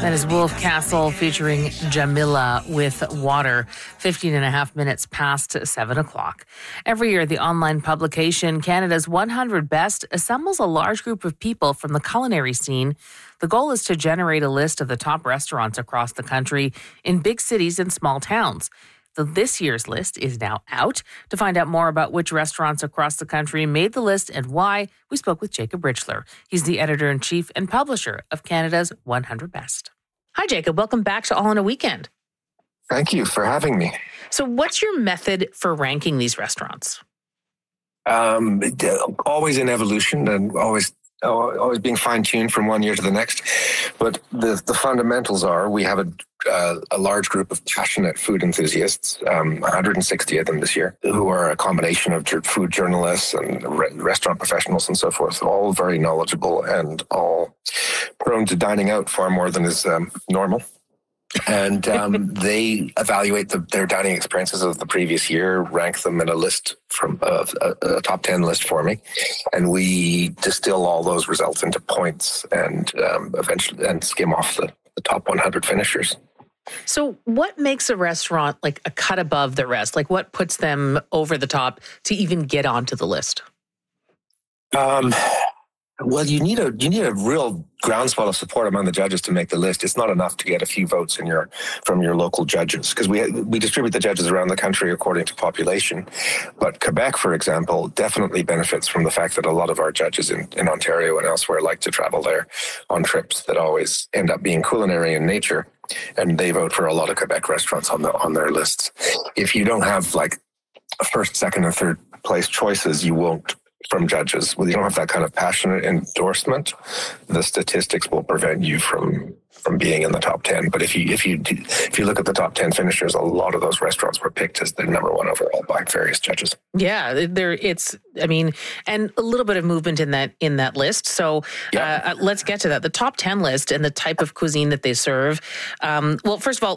That is Wolf Castle featuring Jamila with Water, 15 and a half minutes past 7 o'clock. Every year, the online publication Canada's 100 Best assembles a large group of people from the culinary scene. The goal is to generate a list of the top restaurants across the country in big cities and small towns. This year's list is now out. To find out more about which restaurants across the country made the list and why, we spoke with Jacob Richler. He's the editor-in-chief and publisher of Canada's 100 Best. Hi, Jacob. Welcome back to All in a Weekend. Thank you for having me. So what's your method for ranking these restaurants? Always in evolution and always being fine-tuned from one year to the next. But the fundamentals are we have a large group of passionate food enthusiasts, 160 of them this year, who are a combination of food journalists and restaurant professionals and so forth, all very knowledgeable and all prone to dining out far more than is normal. And they evaluate their dining experiences of the previous year, rank them in a list from a top 10 list for me, and we distill all those results into points and eventually skim off the top 100 finishers. So what makes a restaurant like a cut above the rest? Like what puts them over the top to even get onto the list? Well, you need a real groundswell of support among the judges to make the list. It's not enough to get a few votes from your local judges, because we distribute the judges around the country according to population. But Quebec, for example, definitely benefits from the fact that a lot of our judges in Ontario and elsewhere like to travel there on trips that always end up being culinary in nature, and they vote for a lot of Quebec restaurants on their lists. If you don't have like first, second, and third place choices, you won't. From judges, well, you don't have that kind of passionate endorsement, the statistics will prevent you from being in the top 10. But if you look at the top 10 finishers, a lot of those restaurants were picked as the number one overall by various judges. Yeah, and a little bit of movement in that list. So let's get to that. The top 10 list and the type of cuisine that they serve. Well, first of all,